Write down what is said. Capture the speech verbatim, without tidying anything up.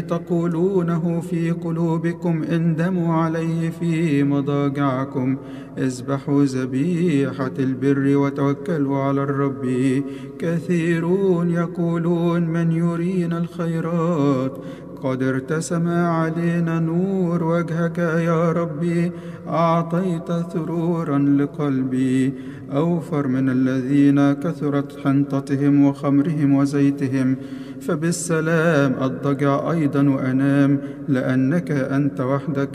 تقولونه في قلوبكم اندموا عليه في مضاجعكم. اذبحوا ذبيحة البر وتوكلوا على الرب. كثيرون يقولون من يرينا الخيرات. قد ارتسم علينا نور وجهك يا ربي. أعطيت ثرورا لقلبي أوفر من الذين كثرت حنطتهم وخمرهم وزيتهم. فبالسلام أضطجع أيضا وأنام، لأنك أنت وحدك